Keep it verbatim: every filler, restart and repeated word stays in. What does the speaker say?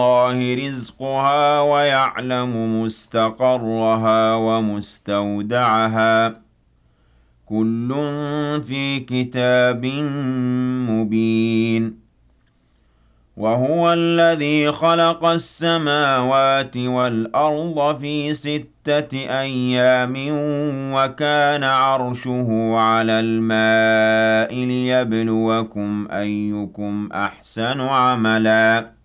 الله رزقها ويعلم مستقرها ومستودعها كل في كتاب مبين وهو الذي خلق السماوات والأرض في ستة أيام وكان عرشه على الماء ليبلوكم أيكم أحسن عملاً